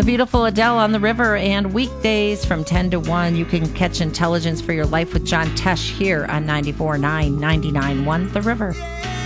beautiful Adele on the River, and weekdays from 10 to 1, you can catch Intelligence for Your Life with John Tesh here on 94.9, 99.1 The River.